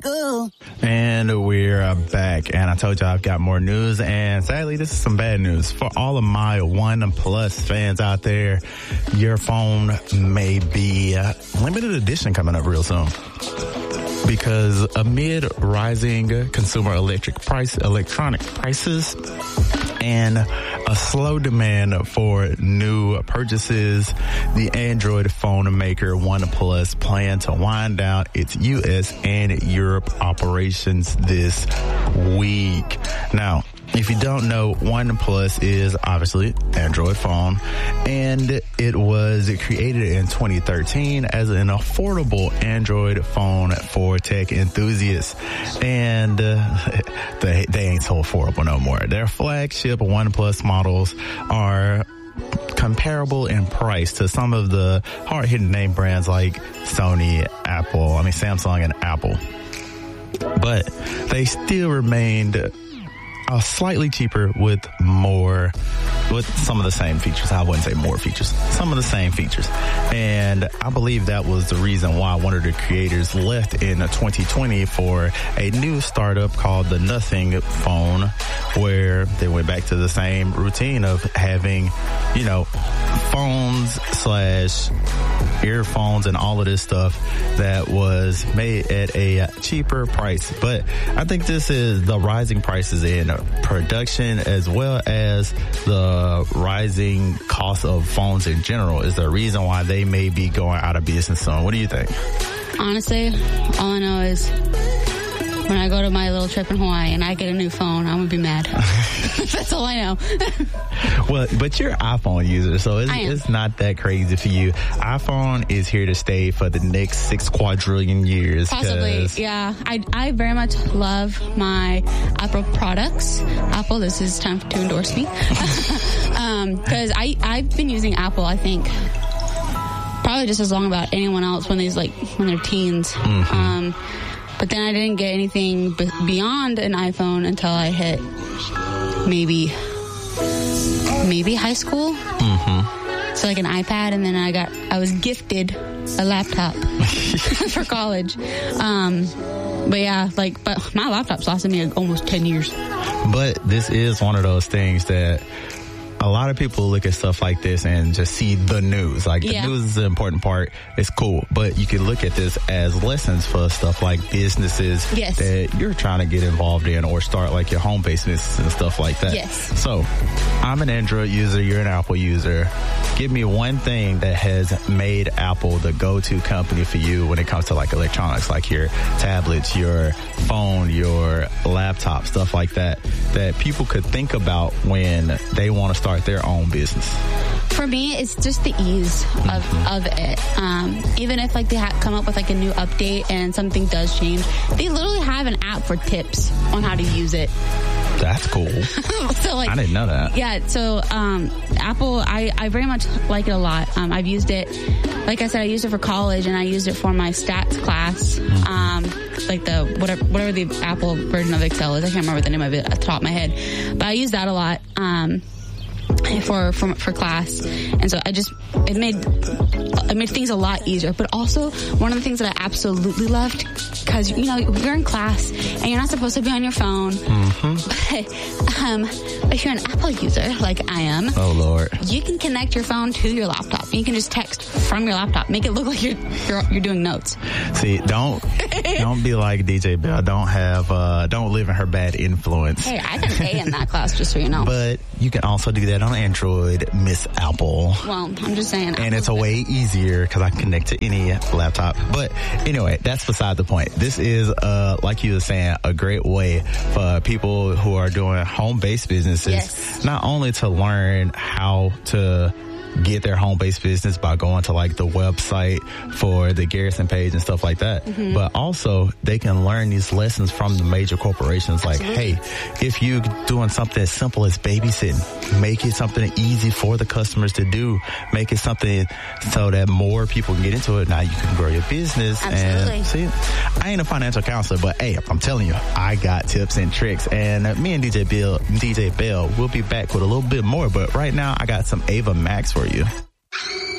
Cool. And we're back, and I told you I've got more news, and sadly this is some bad news for all of my OnePlus fans out there. Your phone may be limited edition coming up real soon, because amid rising consumer electronic prices and a slow demand for new purchases, the Android phone maker OnePlus plan to wind down its U.S. and Europe operations this week. Now, if you don't know, OnePlus is obviously Android phone, and it was created in 2013 as an affordable Android phone for tech enthusiasts. And they ain't so affordable no more. Their flagship OnePlus models are comparable in price to some of the hard-hitting name brands like Samsung and Apple. But they still remained slightly cheaper with some of the same features. I wouldn't say more features, some of the same features. And I believe that was the reason why one of the creators left in 2020 for a new startup called the Nothing phone, where they went back to the same routine of having, phones / earphones and all of this stuff that was made at a cheaper price. But I think this is the rising prices in production, as well as the rising cost of phones in general, is the reason why they may be going out of business soon. What do you think? Honestly, all I know is when I go to my little trip in Hawaii and I get a new phone, I'm going to be mad. That's all I know. Well, but you're an iPhone user, so it's not that crazy for you. iPhone is here to stay for the next 6 quadrillion years. Possibly, yeah. I very much love my Apple products. Apple, this is time to endorse me. Because I've been using Apple, I think, probably just as long about anyone else when they're teens. Mm-hmm. But then I didn't get anything beyond an iPhone until I hit maybe high school. Mm-hmm. So like an iPad, and then I was gifted a laptop for college. But yeah, but my laptop's lasted me almost 10 years. But this is one of those things that a lot of people look at stuff like this and just see the news. The news is the important part. It's cool. But you can look at this as lessons for stuff like businesses that you're trying to get involved in, or start like your home-based business and stuff like that. Yes. So I'm an Android user. You're an Apple user. Give me one thing that has made Apple the go-to company for you when it comes to like electronics, like your tablets, your phone, your laptop, stuff like that people could think about when they want to start their own business. For me, it's just the ease of it. Even if they come up with a new update and something does change, they literally have an app for tips on how to use it. That's cool. So I didn't know that. Yeah. So Apple, I very much like it a lot. I've used it. Like I said, I used it for college, and I used it for my stats class. The whatever the Apple version of Excel is. I can't remember the name of it off the top of my head, but I use that a lot. For class, and so it made things a lot easier. But also, one of the things that I absolutely loved, because you're in class and you're not supposed to be on your phone. Mm-hmm. But if you're an Apple user like I am, oh Lord, you can connect your phone to your laptop. You can just text from your laptop, make it look like you're doing notes. See, don't be like DJ Bell. Don't live in her bad influence. Hey, I got an A in that class, just so you know. But you can also do that on Android, Miss Apple. Well, I'm just saying. And it's a way easier because I can connect to any laptop. But anyway, that's beside the point. This is, like you were saying, a great way for people who are doing home-based businesses, not only to learn how to get their home-based business by going to the website for the Garrison page and stuff like that. Mm-hmm. But also they can learn these lessons from the major corporations. Absolutely. Hey, if you're doing something as simple as babysitting, make it something easy for the customers to do. Make it something so that more people can get into it. Now you can grow your business. Absolutely. And see, I ain't a financial counselor, but hey, I'm telling you, I got tips and tricks. And me and DJ Bell will be back with a little bit more. But right now I got some Ava Max for you.